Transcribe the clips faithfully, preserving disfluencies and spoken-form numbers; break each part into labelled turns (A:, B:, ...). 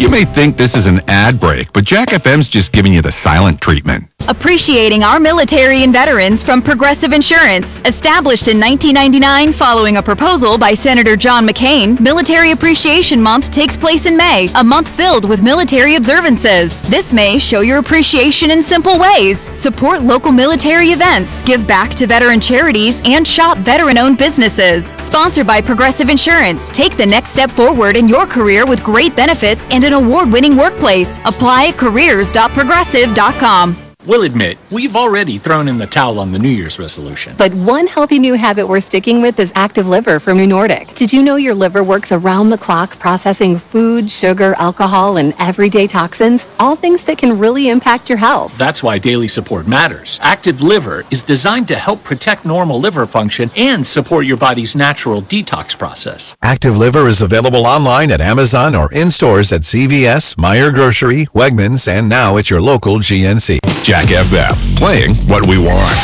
A: You may think this is an ad break, but Jack F M's just giving you the silent treatment.
B: Appreciating our military and veterans from Progressive Insurance. Established in nineteen ninety-nine following a proposal by Senator John McCain, Military Appreciation Month takes place in May, a month filled with military observances. This May, show your appreciation in simple ways. Support local military events, give back to veteran charities, and shop veteran-owned businesses. Sponsored by Progressive Insurance. Take the next step forward in your career with great benefits and an award-winning workplace. Apply at careers dot progressive dot com.
C: We'll admit, we've already thrown in the towel on the New Year's resolution.
D: But one healthy new habit we're sticking with is Active Liver from New Nordic. Did you know your liver works around the clock processing food, sugar, alcohol, and everyday toxins? All things that can really impact your health.
C: That's why daily support matters. Active Liver is designed to help protect normal liver function and support your body's natural detox process.
E: Active Liver is available online at Amazon or in stores at C V S, Meijer Grocery, Wegmans, and now at your local G N C.
A: Jack F M, playing what we want.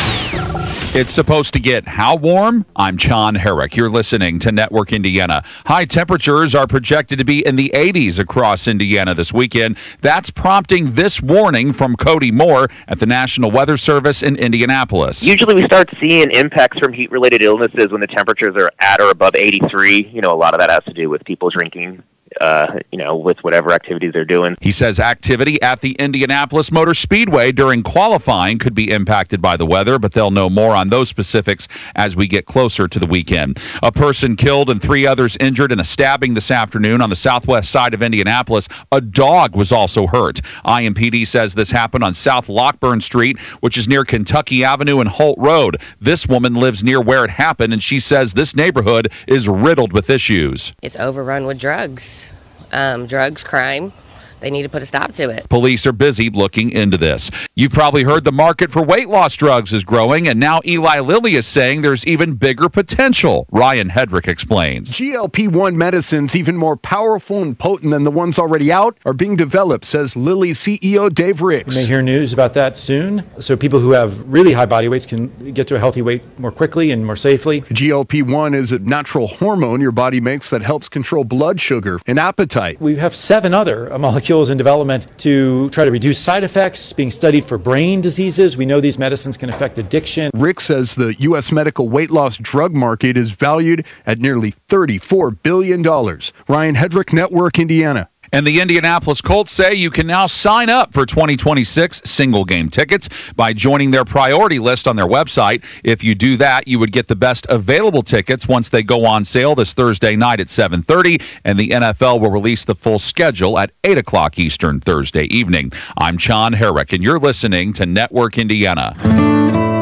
F: It's supposed to get how warm? I'm John Herrick. You're listening to Network Indiana. High temperatures are projected to be in the eighties across Indiana this weekend. That's prompting this warning from Cody Moore at the National Weather Service in Indianapolis.
G: Usually we start seeing impacts from heat-related illnesses when the temperatures are at or above eighty-three. You know, a lot of that has to do with people drinking. Uh, you know, with whatever activities they're doing.
F: He says activity at the Indianapolis Motor Speedway during qualifying could be impacted by the weather, but they'll know more on those specifics as we get closer to the weekend. A person killed and three others injured in a stabbing this afternoon on the southwest side of Indianapolis. A dog was also hurt. I M P D says this happened on South Lockburn Street, which is near Kentucky Avenue and Holt Road. This woman lives near where it happened, and she says this neighborhood is riddled with issues.
H: It's overrun with drugs. Um, drugs, crime. They need to put a stop to it.
F: Police are busy looking into this. You've probably heard the market for weight loss drugs is growing, and now Eli Lilly is saying there's even bigger potential. Ryan Hedrick explains.
I: G L P one medicines, even more powerful and potent than the ones already out, are being developed, says Lilly C E O Dave Ricks.
J: You may hear news about that soon, so people who have really high body weights can get to a healthy weight more quickly and more safely.
I: G L P one is a natural hormone your body makes that helps control blood sugar and appetite.
J: We have seven other molecules in development to try to reduce side effects, being studied for brain diseases. We know these medicines can affect addiction.
I: Rick says the U S medical weight loss drug market is valued at nearly thirty-four billion dollars. Ryan Hedrick, Network Indiana.
F: And the Indianapolis Colts say you can now sign up for twenty twenty-six single game tickets by joining their priority list on their website. If you do that, you would get the best available tickets once they go on sale this Thursday night at seven thirty, and the N F L will release the full schedule at eight o'clock Eastern Thursday evening. I'm John Herrick, and you're listening to Network Indiana.